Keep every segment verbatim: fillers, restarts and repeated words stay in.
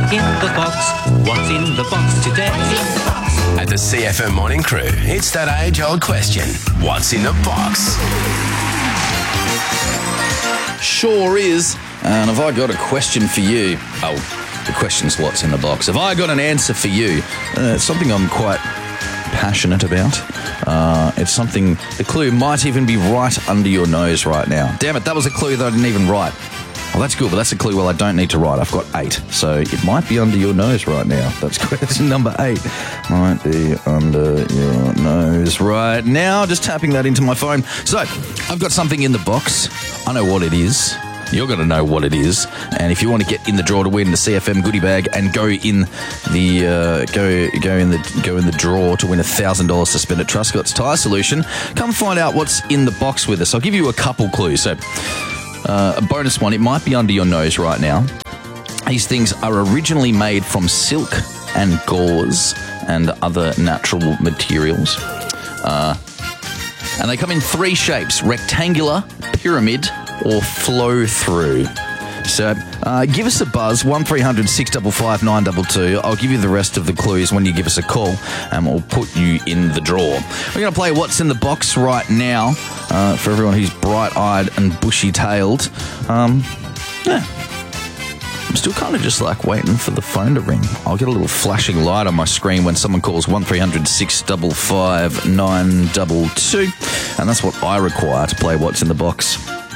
In the box, what's in the box today? At the C F M Morning Crew, it's that age-old question. What's in the box? Sure is. And have I got a question for you? Oh, the question's what's in the box. Have I got an answer for you? Uh, it's something I'm quite passionate about. Uh, it's something, the clue might even be right under your nose right now. Damn it, that was a clue that I didn't even write. Well, that's good, but that's a clue, well, I don't need to write. I've got eight, so it might be under your nose right now. That's question number eight. Might be under your nose right now. Just tapping that into my phone. So, I've got something in the box. I know what it is. You're going to know what it is. And if you want to get in the draw to win the C F M goodie bag and go in the uh, go go in the go in the draw to win one thousand dollars to spend at Truscott's Tyre Solution, come find out what's in the box with us. I'll give you a couple clues. So, uh, a bonus one, it might be under your nose right now. These things are originally made from silk and gauze and other natural materials. Uh, and they come in three shapes: rectangular, pyramid, or flow through. So uh, give us a buzz, one three hundred six five five nine two two. I'll give you the rest of the clues when you give us a call and we'll put you in the draw. We're going to play What's in the Box right now uh, for everyone who's bright-eyed and bushy-tailed. Um, yeah. I'm still kind of just like waiting for the phone to ring. I'll get a little flashing light on my screen when someone calls one three hundred six five five nine two two. And that's what I require to play What's in the Box.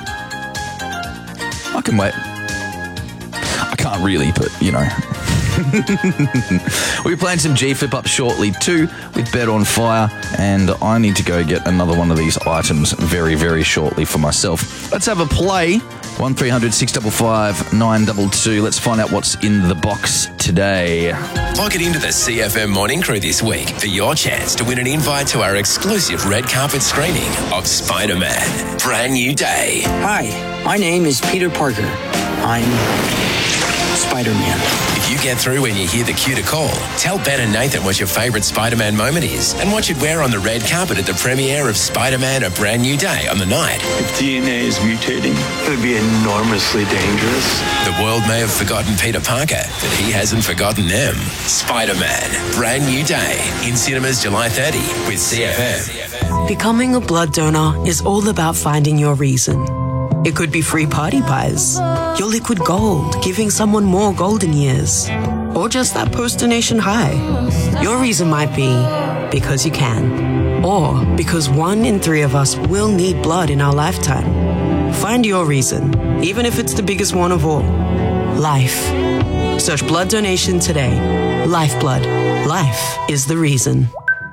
I can wait. I can't really, but, you know. We'll be playing some G-Flip up shortly too with Bed on Fire, and I need to go get another one of these items very, very shortly for myself. Let's have a play. one three hundred six five five nine two two. Let's find out what's in the box today. Log it into the C F M Morning Crew this week for your chance to win an invite to our exclusive red carpet screening of Spider-Man: Brand New Day. Hi, my name is Peter Parker. I'm Spider-Man. If you get through when you hear the cue to call, tell Ben and Nathan what your favourite Spider-Man moment is and what you'd wear on the red carpet at the premiere of Spider-Man: A Brand New Day on the night. If D N A is mutating, it would be enormously dangerous. The world may have forgotten Peter Parker, but he hasn't forgotten them. Spider-Man: Brand New Day in cinemas July thirtieth with C F M. Becoming a blood donor is all about finding your reason. It could be free party pies, your liquid gold, giving someone more golden years, or just that post-donation high. Your reason might be because you can, or because one in three of us will need blood in our lifetime. Find your reason, even if it's the biggest one of all. Life. Search blood donation today. Lifeblood. Life is the reason.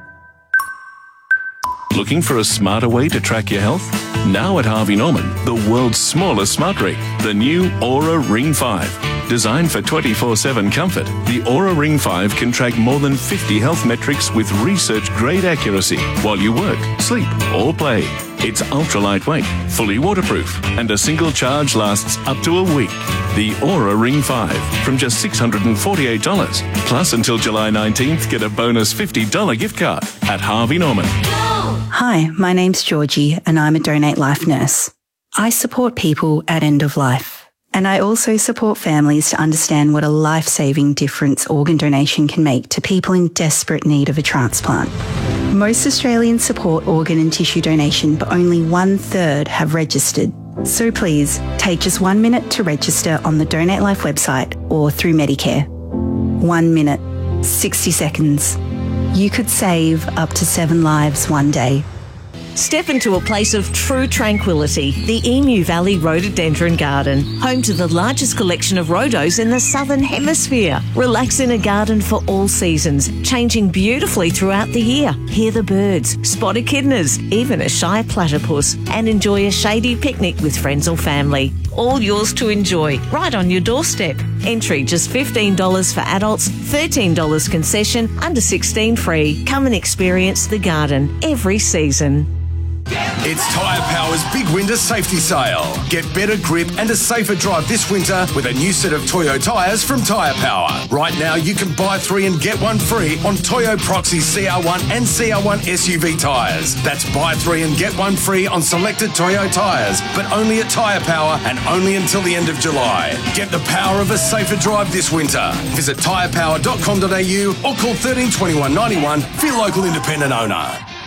Looking for a smarter way to track your health? Now at Harvey Norman, the world's smallest smart ring, the new Aura Ring five. Designed for twenty-four seven comfort, the Aura Ring five can track more than fifty health metrics with research-grade accuracy while you work, sleep, or play. It's ultra-lightweight, fully waterproof, and a single charge lasts up to a week. The Aura Ring five, from just six hundred forty-eight dollars. Plus, until July nineteenth, get a bonus fifty dollars gift card at Harvey Norman. Hi, my name's Georgie and I'm a Donate Life nurse. I support people at end of life, and I also support families to understand what a life-saving difference organ donation can make to people in desperate need of a transplant. Most Australians support organ and tissue donation, but only one-third have registered. So please, take just one minute to register on the Donate Life website or through Medicare. One minute, sixty seconds. You could save up to seven lives one day. Step into a place of true tranquility, the Emu Valley Rhododendron Garden, home to the largest collection of rhodos in the Southern Hemisphere. Relax in a garden for all seasons, changing beautifully throughout the year. Hear the birds, spot echidnas, even a shy platypus, and enjoy a shady picnic with friends or family. All yours to enjoy, right on your doorstep. Entry just fifteen dollars for adults, thirteen dollars concession, under sixteen free. Come and experience the garden every season. It's Tyre Power's big winter safety sale. Get better grip and a safer drive this winter with a new set of Toyo tyres from Tyre Power. Right now, you can buy three and get one free on Toyo Proxy C R one and C R one S U V tyres. That's buy three and get one free on selected Toyo tyres, but only at Tyre Power and only until the end of July. Get the power of a safer drive this winter. Visit tyre power dot com dot a u or call thirteen twenty-one ninety-one for your local independent owner.